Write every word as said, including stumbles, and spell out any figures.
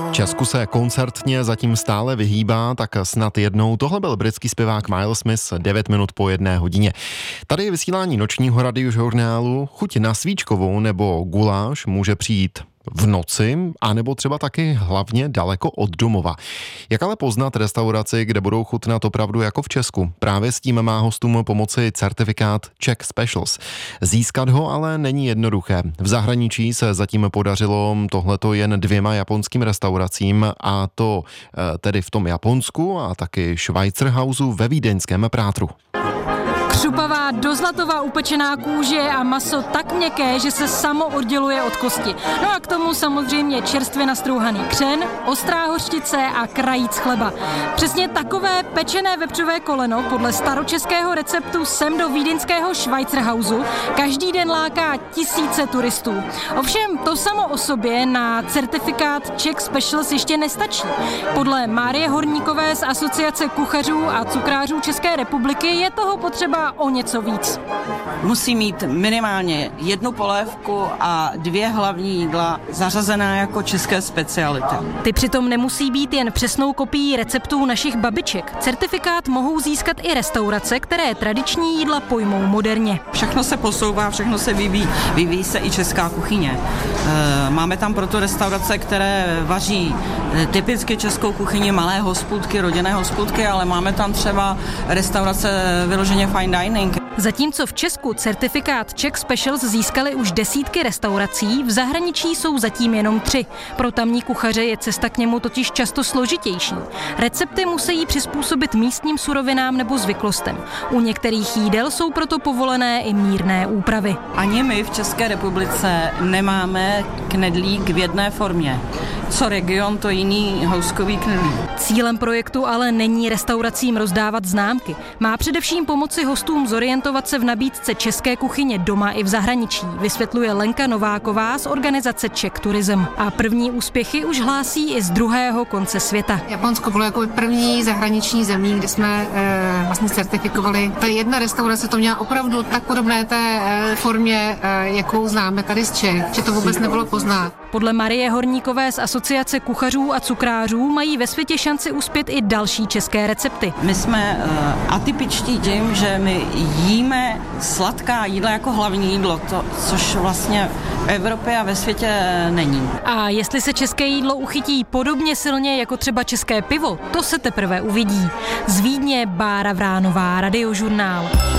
Česku se koncertně zatím stále vyhýbá, tak snad jednou. Tohle byl britský zpěvák Miles Smith, devět minut po jedné hodině. Tady je vysílání nočního radiožurnálu. Chuť na svíčkovou nebo guláš může přijít v noci, anebo třeba taky hlavně daleko od domova. Jak ale poznat restauraci, kde budou chutnat opravdu jako v Česku? Právě s tím má hostům pomoci certifikát Czech Specials. Získat ho ale není jednoduché. V zahraničí se zatím podařilo tohleto jen dvěma japonským restauracím, a to tedy v tom Japonsku a taky Schweizerhausu ve vídeňském Prátru. Křupavá do zlatova upečená kůže a maso tak měkké, že se samo odděluje od kosti. No a k tomu samozřejmě čerstvě nastrouhaný křen, ostrá hořčice a krajíc chleba. Přesně takové pečené vepřové koleno podle staročeského receptu sem do vídeňského Schweizerhausu každý den láká tisíce turistů. Ovšem to samo o sobě na certifikát Czech Specials ještě nestačí. Podle Márie Horníkové z Asociace kuchařů a cukrářů České republiky je toho potřeba o něco víc. Musí mít minimálně jednu polévku a dvě hlavní jídla zařazená jako české speciality. Ty přitom nemusí být jen přesnou kopií receptů našich babiček. Certifikát mohou získat i restaurace, které tradiční jídla pojmou moderně. Všechno se posouvá, všechno se vyvíjí, vyvíjí se i česká kuchyně. Máme tam proto restaurace, které vaří typicky českou kuchyni, malé hospůdky, rodinné hospůdky, ale máme tam třeba restaurace vyloženě fine dining. Zatímco v Česku certifikát Czech Specials získaly už desítky restaurací, v zahraničí jsou zatím jenom tři. Pro tamní kuchaře je cesta k němu totiž často složitější. Recepty musí přizpůsobit místním surovinám nebo zvyklostem. U některých jídel jsou proto povolené i mírné úpravy. Ani my v České republice nemáme knedlík v jedné formě. Co region, to jiný houskový knedlík. Cílem projektu ale není restauracím rozdávat známky. Má především pomoci hostům zorientovat se v nabídce české kuchyně doma i v zahraničí, vysvětluje Lenka Nováková z organizace Czech Tourism. A první úspěchy už hlásí i z druhého konce světa. Japonsko bylo jako první zahraniční zemí, kde jsme e, vlastně certifikovali. Ta jedna restaurace to měla opravdu tak podobné té e, formě, e, jakou známe tady z Čech, že to vůbec nebylo poznat. Podle Marie Horníkové z Asociace kuchařů a cukrářů mají ve světě šanci uspět i další české recepty. My jsme uh, atypičtí tím, že my jíme sladká jídla jako hlavní jídlo, to, což vlastně v Evropě a ve světě není. A jestli se české jídlo uchytí podobně silně jako třeba české pivo, to se teprve uvidí. Z Vídně Bára Vránová, Radiožurnál.